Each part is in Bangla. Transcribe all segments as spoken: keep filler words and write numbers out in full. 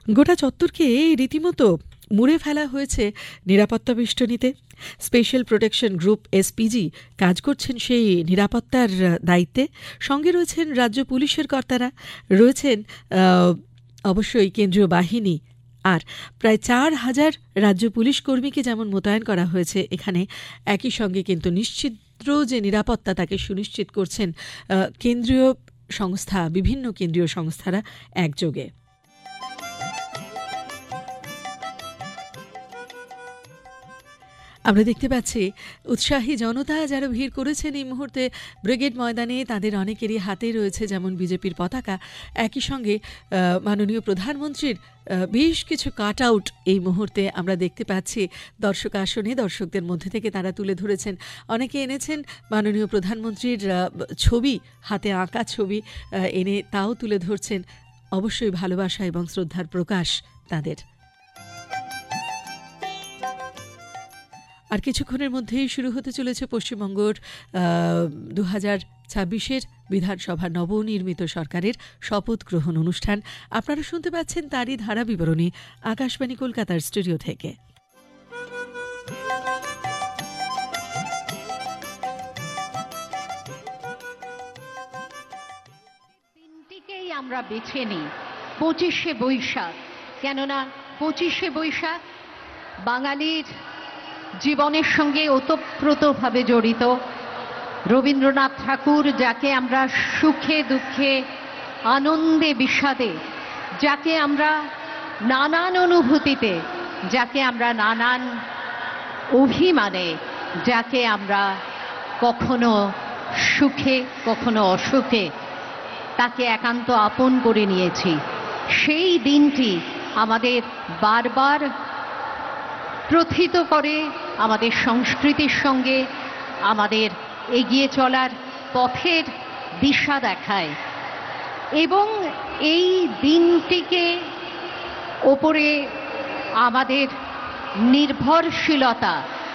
গোটা চত্বরকে রীতিমতো মুড়ে ফেলা হয়েছে নিরাপত্তা বেষ্টনীতে। স্পেশাল প্রোটেকশন গ্রুপ এসপিজি কাজ করছেন সেই নিরাপত্তার দায়িত্বে। সঙ্গে রয়েছেন রাজ্য পুলিশের কর্তারা, রয়েছেন অবশ্যই কেন্দ্রীয় বাহিনী, আর প্রায় চার হাজার রাজ্য পুলিশ কর্মীকে যেমন মোতায়েন করা হয়েছে এখানে, একই সঙ্গে কিন্তু নিশ্চিদ্র যে নিরাপত্তা তাকে সুনিশ্চিত করছেন কেন্দ্রীয় সংস্থা, বিভিন্ন কেন্দ্রীয় সংস্থারা একযোগে। আমরা দেখতে পাচ্ছি উৎসাহী জনতা যারা ভিড় করেছেন এই মুহূর্তে ব্রিগেড ময়দানে, তাদের অনেকেরই হাতে রয়েছে যেমন বিজেপির পতাকা, একই সঙ্গে মাননীয় প্রধানমন্ত্রীর বেশ কিছু কাট আউট এই মুহূর্তে আমরা দেখতে পাচ্ছি দর্শক আসনে। দর্শকদের মধ্যে থেকে তারা তুলে ধরেছেন, অনেকে এনেছেন মাননীয় প্রধানমন্ত্রীর ছবি, হাতে আঁকা ছবি এনে তাও তুলে ধরছেন। অবশ্যই ভালোবাসা এবং শ্রদ্ধার প্রকাশ তাদের। আর কিছুক্ষণের মধ্যেই শুরু হতে চলেছে পশ্চিমবঙ্গের দু হাজার ছাব্বিশের বিধানসভা নবনির্মিত সরকারের শপথ গ্রহণ অনুষ্ঠান। আপনারা শুনতে পাচ্ছেন তারই ধারা বিবরণী আকাশবাণী কলকাতার স্টুডিও থেকে। দিনটিকেই আমরা বেছে নিই পঁচিশে বৈশাখ, কেননা পঁচিশে বৈশাখ বাঙালির জীবনের সঙ্গে ওতপ্রোতভাবে জড়িত। রবীন্দ্রনাথ ঠাকুর, যাকে আমরা সুখে দুঃখে আনন্দে বিষাদে, যাকে আমরা নানান অনুভূতিতে, যাকে আমরা নানান অভিমানে, যাকে আমরা কখনো সুখে কখনো অসুখে তাকে একান্ত আপন করে নিয়েছি, সেই দিনটি আমাদের বারবার প্রথিত করে, আমাদের সংস্কৃতির সঙ্গে আমাদের এগিয়ে চলার পথের দিশা দেখায়। এবং এই দিনটিকে ওপরে আমাদের নির্ভরশীলতা,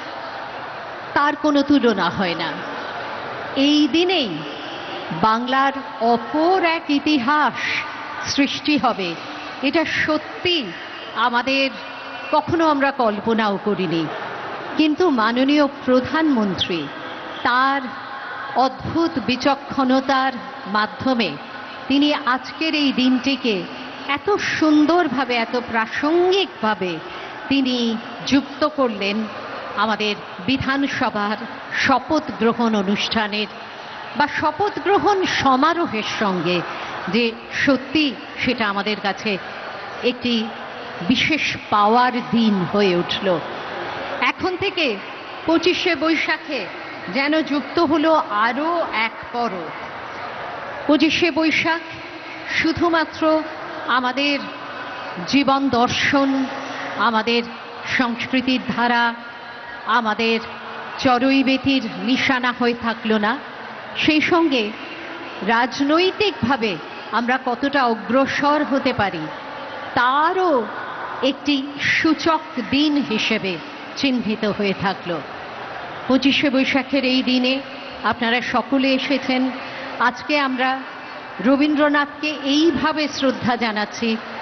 তার কোনো তুলনা হয় না। এই দিনেই বাংলার অপর এক ইতিহাস সৃষ্টি হবে, এটা সত্যি আমাদের কখনো আমরা কল্পনাও করিনি। কিন্তু মাননীয় প্রধানমন্ত্রী তার অদ্ভুত বিচক্ষণতার মাধ্যমে তিনি আজকের এই দিনটিকে এত সুন্দরভাবে, এত প্রাসঙ্গিকভাবে তিনি যুক্ত করলেন আমাদের বিধানসভার শপথ গ্রহণ অনুষ্ঠানের বা শপথ গ্রহণ সমারোহের সঙ্গে, যে সত্যি সেটা আমাদের কাছে একটি বিশেষ পাওয়ার দিন হয়ে উঠল। এখন থেকে পঁচিশে বৈশাখে যেন যুক্ত হলো আরও এক পরব। পঁচিশে বৈশাখ শুধুমাত্র আমাদের জীবন দর্শন, আমাদের সংস্কৃতির ধারা, আমাদের চড়ুইবেতির নিশানা হয়ে থাকলো না, সেই সঙ্গে রাজনৈতিকভাবে আমরা কতটা অগ্রসর হতে পারি তারও একটি সূচক দিন হিসেবে চিহ্নিত হয়ে থাকলো। পঁচিশে বৈশাখের এই দিনে আপনারা সকলে এসেছেন। আজকে আমরা রবীন্দ্রনাথকে এইভাবে শ্রদ্ধা জানাচ্ছি